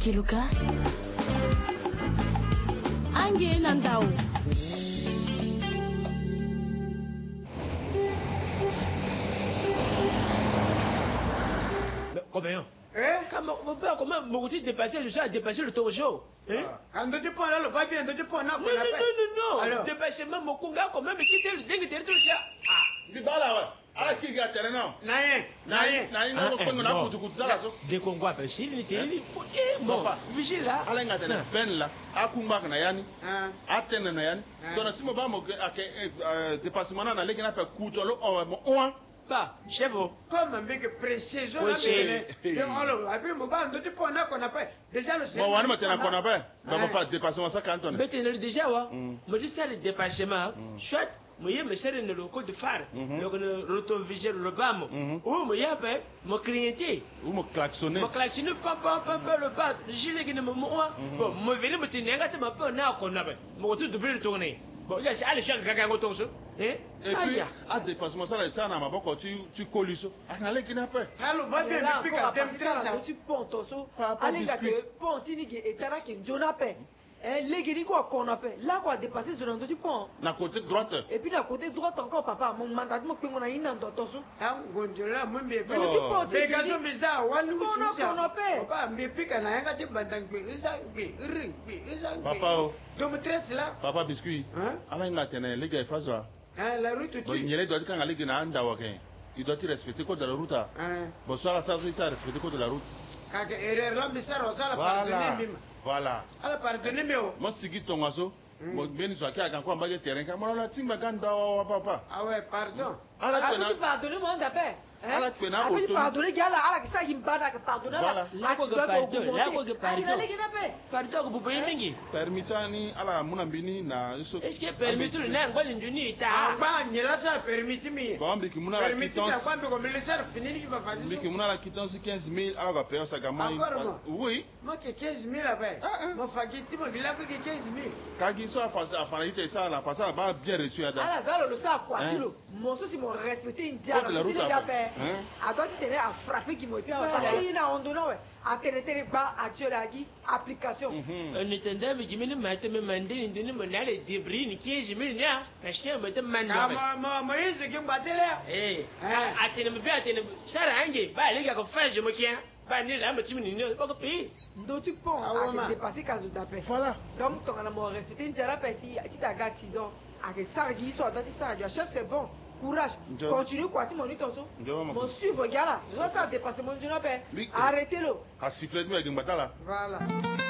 Kiluka Ange Landao. Combien? Comment Mokuti dépasser le chat a dépassé le torchon? Quand tu prends là le papier, tu prends là. Non. Dépassement Mokunga, comment me quitter le dingue de le chat? Du bas là, ouais. À qui gâte non? Des Congo appellent Sylvie, bon, vigile là. Alenga tena ben là, akumba na yani, atene na yani. Donc si mo ba mo dépassement na leki na pe kutolo o Bah, chef. Comme un mec précis, je l'ai. Après, mon bas, tu prends là qu'on appelle. Déjà le bon, on va tenir qu'on appelle. Bah, pas dépassement ça quand on est. Mais tu es déjà, ouais. Moi, je sais le dépassement. Chouette. Moi, je me sers le local de phare. Le rotovigile, le bam. Ou, moi, je me clignoter. Ou me klaxonner. Me klaxonner, papa, le bas. Le gilet qui ne me moua. Bon, moi, je vais me tenir à ma peu, n'a qu'on appelle. Moi, tu dois le tourner. Bon, il y a allez chercher quelqu'un autour de ça. Et puis, à dépassement ça, ça n'a pas tu colles ça. À n'aller qui n'a pas. Alors, va bien me piquer à démonstration. Tu pontes ça. Allez, gars, que pontini qui est tara qui jonape. Les guéris quoi qu'on appelle. Là, quoi, dépasser ce nom de tu pont. La côté droite. Et puis, la côté droite encore, papa. Mon mandat, moi, que mon a une dans ça. Ah, gondola, moi, mais tu pontes. C'est gazon bizarre. Qu'on appelle. Papa, me pique à la gâte bandang. Papa. Donc, tresse là. Papa biscuit. Alain Matene, les gars, fais ça. La route, tu. Il y a des doigts quand aller dans un dawakin. Il doit respecter le code de la route. Bon, ça, ça, respecter le code de la route. Quand erreur là, mais ça, ça, pardonner. Voilà. Alors, pardonnez, mais. Moi, si tu ton asso, moi, bien, je suis à quand on terrain, quand on a timba ganda, papa. Ah ouais, pardon. Alors, tu pardonnes, moi, d'après. Après, pardonner, il y a là, ça, il me parle, pardonner. Là, pardon, vous pouvez m'aider. Permittani, ala, mon ambini, na, est-ce que permis tout le monde, quoi, l'induni, t'as. Ah, bah, il y a ça, permis, mais. Bon, mais qui m'a la quittance. Comme le laisser finir, qui va faire. Mais qui m'a la quittance 15 000, à la payer ça, gamin. Oui. Moi, que 15 000 après. Moi, fagiti, moi, il a que 15 000. Kagi, ça, à finalité, ça, la passage, va bien reçu à date. Ah, là, le ça, quoi, tu le. Mon souci, mon respecter une dialogue. Tu l'as fait. À toi, tu t'es à frapper qui m'a fait. Parce qu'il y a un don, à tenir bas, à tuer la application. On est en train de me mettre me demander de me aller débris, ni qui est jamais là. Parce que me demande. Moi, je qui me battait là. Eh, à tenir me faire, ça range. Bah, les gars, qu'on fait, je me tiens. Bah, ni là, me tu me n'y a pas de pays. Donc, tu peux dépasser quand je t'appelle. Voilà. Donc, tu as mon respecté une dialogue si tu t'as gâté donc. Avec ça, il soit dans ça, chef, c'est bon. Courage. Continue quoi, si mon dit ton mon suivre, gars là. Je dois ça dépasser mon journal. Arrêtez-le. À siffler avec une bataille là. Voilà.